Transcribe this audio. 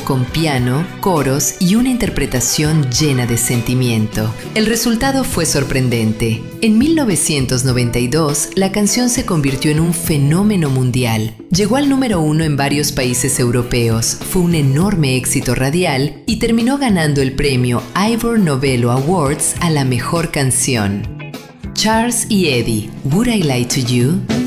con piano, coros y una interpretación llena de sentimiento. El resultado fue sorprendente. En 1992, la canción se convirtió en un fenómeno mundial. Llegó al número 1 en varios países europeos, fue un enorme éxito radial y terminó ganando el premio Ivor Novello Awards a la mejor canción. Charles y Eddie, Would I Lie to You?